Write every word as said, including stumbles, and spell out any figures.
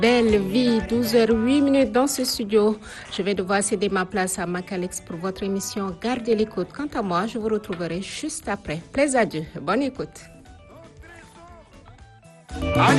Belle vie, douze heures huit minutes dans ce studio. Je vais devoir céder ma place à Macalex pour votre émission Gardez l'écoute. Quant à moi, je vous retrouverai juste après. Plaisir à Dieu. Bonne écoute.